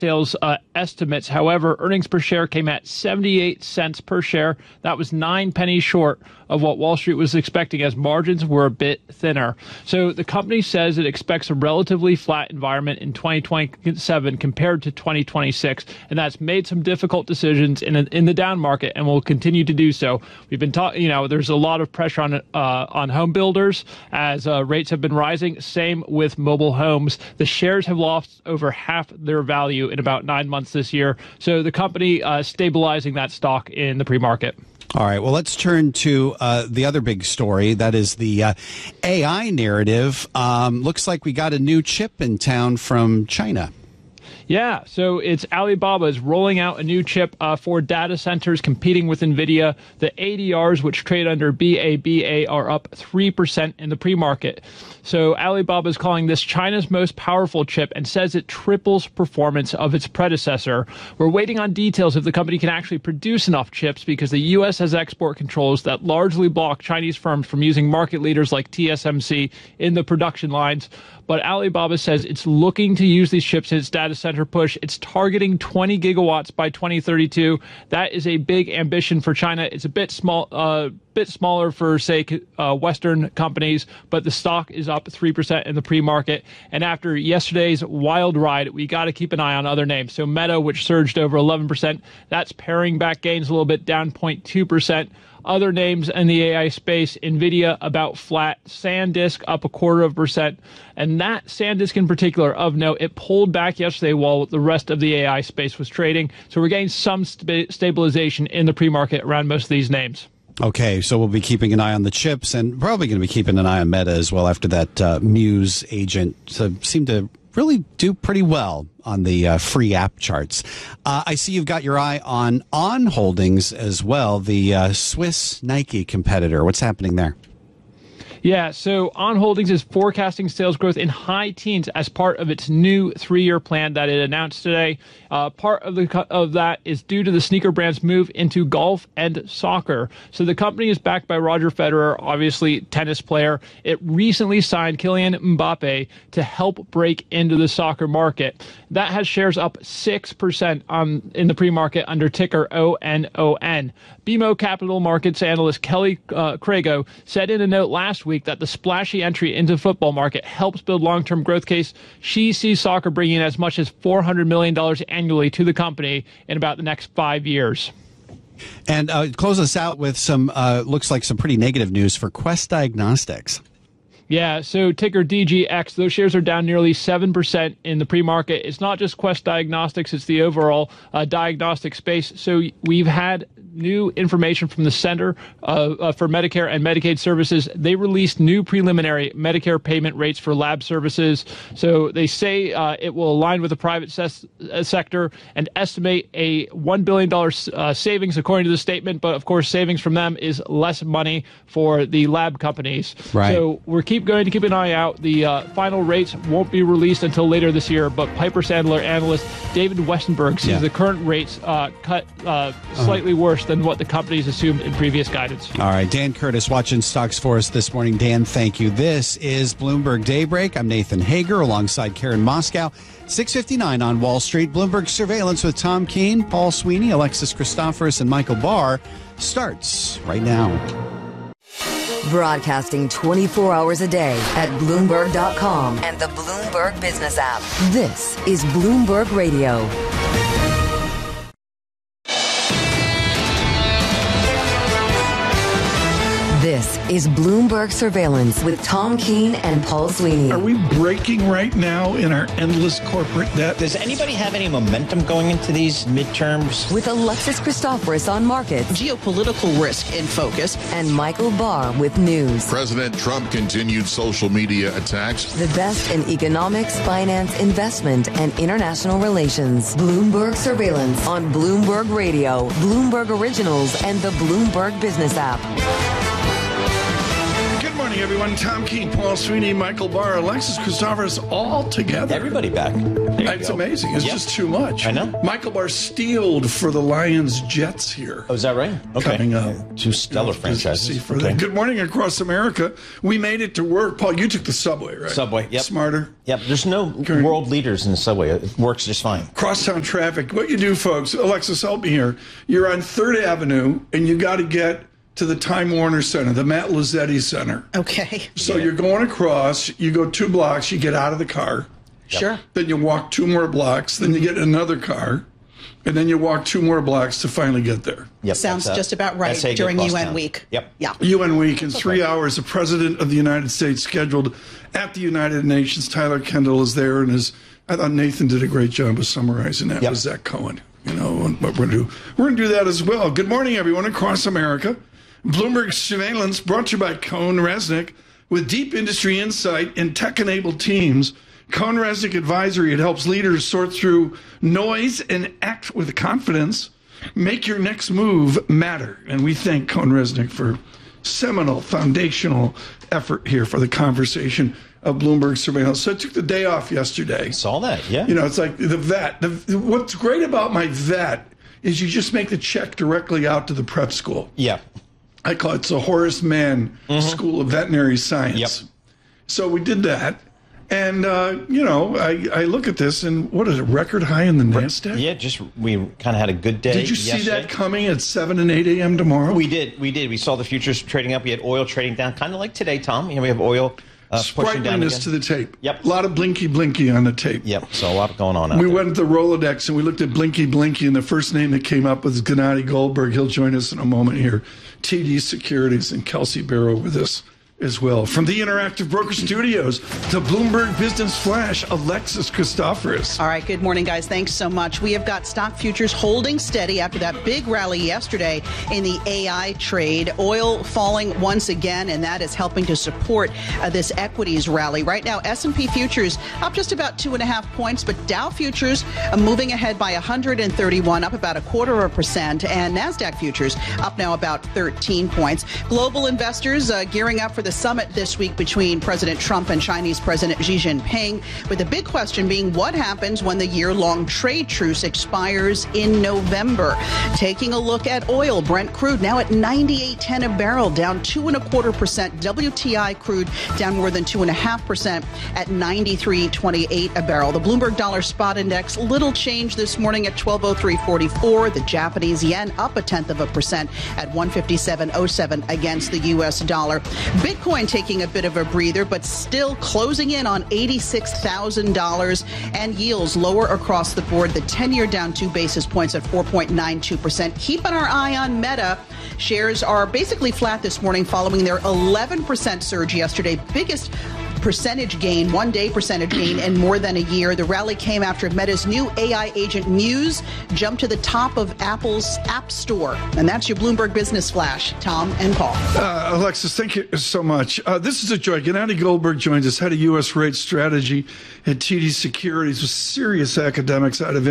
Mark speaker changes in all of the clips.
Speaker 1: sales estimates. However, earnings per share came at 78 cents per share. That was 9 pennies short of what Wall Street was expecting, as margins were a bit thinner. So the company says it expects a relatively flat environment in 2027 compared to 2026, and that's made some difficult decisions in the down market and will continue to do so. We've been talking, there's a lot of pressure on home builders as rates have been rising. Same with mobile homes. The shares have lost over half their value in about 9 months this year. So the company stabilizing that stock in the pre-market.
Speaker 2: All right. Well, let's turn to the other big story. That is the AI narrative. Looks like we got a new chip in town from China.
Speaker 1: Yeah, so it's Alibaba is rolling out a new chip for data centers competing with NVIDIA. The ADRs, which trade under BABA, are up 3% in the pre-market. So Alibaba is calling this China's most powerful chip and says it triples performance of its predecessor. We're waiting on details if the company can actually produce enough chips because the U.S. has export controls that largely block Chinese firms from using market leaders like TSMC in the production lines. But Alibaba says it's looking to use these chips in its data center push. It's targeting 20 gigawatts by 2032. That is a big ambition for China. It's a bit smaller for, say, Western companies, but the stock is up 3% in the pre-market. And after yesterday's wild ride, we got to keep an eye on other names. So Meta, which surged over 11%, that's paring back gains a little bit, down 0.2%. Other names in the AI space, NVIDIA about flat, SanDisk up 0.25%. And that SanDisk in particular, of note, it pulled back yesterday while the rest of the AI space was trading. So we're getting some stabilization in the pre-market around most of these names.
Speaker 2: Okay, so we'll be keeping an eye on the chips and probably going to be keeping an eye on Meta as well after that Muse agent seemed to really do pretty well on the free app charts. I see you've got your eye on On Holdings as well, the Swiss Nike competitor. What's happening there?
Speaker 1: Yeah, so On Holdings is forecasting sales growth in high teens as part of its new 3-year plan that it announced today. Part of that is due to the sneaker brand's move into golf and soccer. So the company is backed by Roger Federer, obviously tennis player. It recently signed Kylian Mbappe to help break into the soccer market. That has shares up 6% in the pre-market under ticker ONON. BMO Capital Markets analyst Kelly Crago said in a note last week that the splashy entry into the football market helps build long-term growth case. She sees soccer bringing in as much as $400 million annually to the company in about the next 5 years.
Speaker 2: And close us out with some, looks like some pretty negative news for Quest Diagnostics.
Speaker 1: Yeah, so ticker DGX, those shares are down nearly 7% in the pre-market. It's not just Quest Diagnostics, it's the overall diagnostic space. So we've had new information from the Center for Medicare and Medicaid Services. They released new preliminary Medicare payment rates for lab services. So they say it will align with the private sector and estimate a $1 billion savings, according to the statement. But of course, savings from them is less money for the lab companies.
Speaker 2: Right.
Speaker 1: So we're going to keep an eye out. The final rates won't be released until later this year, but Piper Sandler analyst David Westenberg sees the current rates cut slightly worse than what the companies assumed in previous guidance.
Speaker 2: All right, Dan Curtis watching stocks for us this morning. Dan, thank you. This is Bloomberg Daybreak. I'm Nathan Hager alongside Karen Moscow. 6:59 on Wall Street. Bloomberg Surveillance with Tom Keene, Paul Sweeney, Alexis Christoforous, and Michael Barr starts right now.
Speaker 3: Broadcasting 24 hours a day at Bloomberg.com and the Bloomberg Business app. This is Bloomberg Radio. This is Bloomberg Surveillance with Tom Keene and Paul Sweeney.
Speaker 4: Are we breaking right now in our endless corporate debt?
Speaker 5: Does anybody have any momentum going into these midterms?
Speaker 3: With Alexis Christoforous on markets.
Speaker 6: Geopolitical risk in focus.
Speaker 3: And Michael Barr with news.
Speaker 7: President Trump continued social media attacks.
Speaker 3: The best in economics, finance, investment, and international relations. Bloomberg Surveillance on Bloomberg Radio, Bloomberg Originals, and the Bloomberg Business app.
Speaker 4: morning, everyone. Tom Keene, Paul Sweeney, Michael Barr, Alexis Christoforous, all together.
Speaker 5: Everybody back.
Speaker 4: It's amazing. It's just too much.
Speaker 5: I know.
Speaker 4: Michael Barr steeled for the Lions-Jets here.
Speaker 5: Oh, is that right? Okay.
Speaker 4: Coming up.
Speaker 5: Two stellar franchises.
Speaker 4: Okay. Good morning across America. We made it to work. Paul, you took the subway, right?
Speaker 5: Subway, yep.
Speaker 4: Smarter.
Speaker 5: Yep, there's no world leaders in the subway. It works just fine.
Speaker 4: Crosstown traffic. What you do, folks, Alexis, help me here. You're on 3rd Avenue, and you got to get to the Time Warner Center, the Matt Lazzetti Center.
Speaker 6: Okay.
Speaker 4: So you're going across, you go 2 blocks, you get out of the car.
Speaker 6: Sure.
Speaker 4: Then you walk 2 more blocks, then you get in another car, and then you walk 2 more blocks to finally get there.
Speaker 5: Yep,
Speaker 6: Sounds just about right during UN week.
Speaker 5: Yep.
Speaker 6: Yeah.
Speaker 4: UN week. In 3 hours, the President of the United States scheduled at the United Nations. Tyler Kendall is there, and I thought Nathan did a great job of summarizing that with Zach Cohen. You know, and what we're going to do. We're going to do that as well. Good morning, everyone across America. Bloomberg Surveillance brought to you by Cohn Resnick. With deep industry insight and tech-enabled teams, Cohn Resnick Advisory, it helps leaders sort through noise and act with confidence. Make your next move matter. And we thank Cohn Resnick for seminal, foundational effort here for the conversation of Bloomberg Surveillance. So I took the day off yesterday.
Speaker 5: Saw that, yeah.
Speaker 4: You know, it's like the vet. What's great about my vet is you just make the check directly out to the prep school.
Speaker 5: Yeah.
Speaker 4: I call it the Horace Mann School of Veterinary Science.
Speaker 5: Yep.
Speaker 4: So we did that. And, you know, I look at this, and what is it, record high in the NASDAQ?
Speaker 5: Yeah, we kind of had a good day.
Speaker 4: Did you see that coming at 7 and 8 a.m. tomorrow?
Speaker 5: We did. We saw the futures trading up. We had oil trading down, kind of like today, Tom. You know, we have oil pushing down again.
Speaker 4: To the tape.
Speaker 5: Yep.
Speaker 4: A lot of blinky on the tape.
Speaker 5: Yep, so a lot going on out
Speaker 4: We
Speaker 5: there.
Speaker 4: went to the Rolodex, and we looked at blinky, and the first name that came up was Gennady Goldberg. He'll join us in a moment here. TD Securities and Kelsey Barrow with us as well. From the Interactive Broker Studios, the Bloomberg Business Flash, Alexis Christoforous.
Speaker 6: All right, good morning, guys. Thanks so much. We have got stock futures holding steady after that big rally yesterday in the AI trade. Oil falling once again, and that is helping to support this equities rally. Right now, S&P futures up just about 2.5 points, but Dow futures moving ahead by 131, up about 0.25%, and NASDAQ futures up now about 13 points. Global investors gearing up for the summit this week between President Trump and Chinese President Xi Jinping, with the big question being what happens when the year-long trade truce expires in November. Taking a look at oil, Brent crude now at 98.10 a barrel, down 2.25%. WTI crude down more than 2.5% at 93.28 a barrel. The Bloomberg Dollar Spot Index, little change this morning at 1203.44. The Japanese yen up 0.1% at 157.07 against the U.S. dollar. Bitcoin taking a bit of a breather, but still closing in on $86,000, and yields lower across the board. The 10-year down 2 basis points at 4.92%. Keeping our eye on Meta. Shares are basically flat this morning following their 11% surge yesterday. Biggest percentage gain, one-day percentage gain in more than a year. The rally came after Meta's new AI agent Muse jumped to the top of Apple's App Store. And that's your Bloomberg Business Flash. Tom and Paul.
Speaker 4: Alexis, thank you so much. This is a joy. Gennady Goldberg joins us, head of U.S. rate strategy at TD Securities, with serious academics out of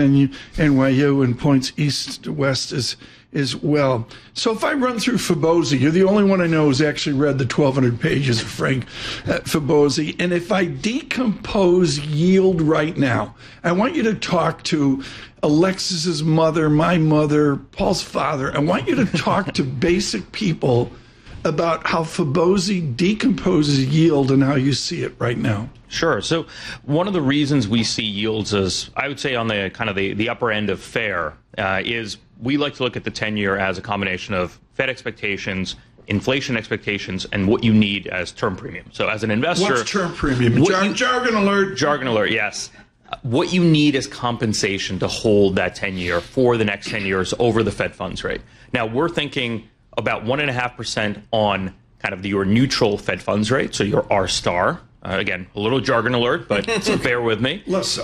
Speaker 4: NYU and points east to west as well. So if I run through Fibonacci, you're the only one I know who's actually read the 1,200 pages of Frank Fibonacci. And if I decompose yield right now, I want you to talk to Alexis's mother, my mother, Paul's father. I want you to talk to basic people about how Fibonacci decomposes yield and how you see it right now.
Speaker 8: Sure. So one of the reasons we see yields as, I would say, on the kind of the upper end of fair is we like to look at the 10-year as a combination of Fed expectations, inflation expectations, and what you need as term premium. So as an investor...
Speaker 4: What's term premium? Jargon alert.
Speaker 8: Jargon alert, yes. What you need is compensation to hold that 10-year for the next 10 years over the Fed funds rate. Now, we're thinking about 1.5% on kind of your neutral Fed funds rate, so your R star. Again, a little jargon alert, but so bear with me.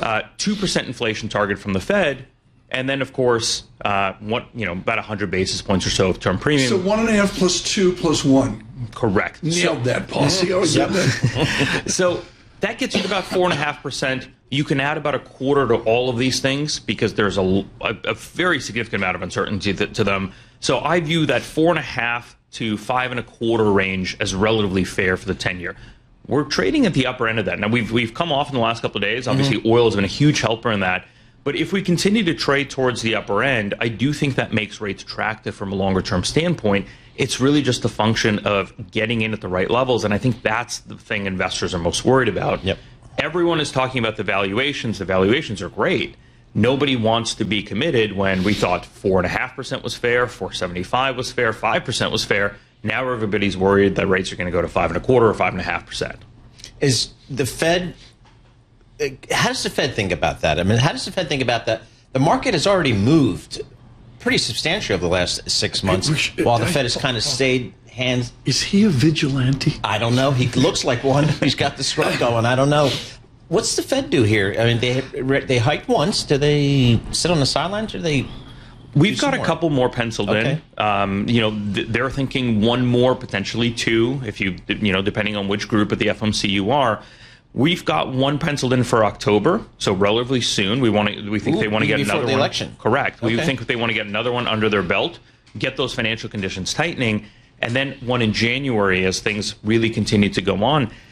Speaker 8: 2% inflation target from the Fed, and then, of course, about 100 basis points or so of term premium.
Speaker 4: So 1.5 plus 2 plus 1.
Speaker 8: Correct.
Speaker 4: Nailed that, Paul. See how I did that?
Speaker 8: So that gets you to about 4.5%. You can add about a quarter to all of these things because there's a very significant amount of uncertainty to them. So I view that 4.5 to 5.25 range as relatively fair for the 10-year. We're trading at the upper end of that. Now, we've come off in the last couple of days. Obviously, oil has been a huge helper in that. But if we continue to trade towards the upper end, I do think that makes rates attractive from a longer-term standpoint. It's really just a function of getting in at the right levels, and I think that's the thing investors are most worried about.
Speaker 5: Yep.
Speaker 8: Everyone is talking about the valuations. The valuations are great. Nobody wants to be committed when we thought 4.5% was fair, 4.75 was fair, 5% was fair. Now everybody's worried that rates are going to go to 5.25 or 5.5%.
Speaker 5: Is the Fed? How does the Fed think about that? I mean, how does the Fed think about that? The market has already moved pretty substantially over the last 6 months, while the Fed has kind of stayed hands.
Speaker 4: Is he a vigilante?
Speaker 5: I don't know. He looks like one. He's got the scrub going. I don't know. What's the Fed do here? I mean, they hiked once. Do they sit on the sidelines, or do they?
Speaker 8: We've got a couple more penciled in. They're thinking one more, potentially two, if depending on which group at the FOMC you are. We've got one penciled in for October, so relatively soon. We think they want to get another one.
Speaker 5: The election.
Speaker 8: Correct. Okay. We think they want to get another one under their belt, get those financial conditions tightening, and then one in January as things really continue to go on.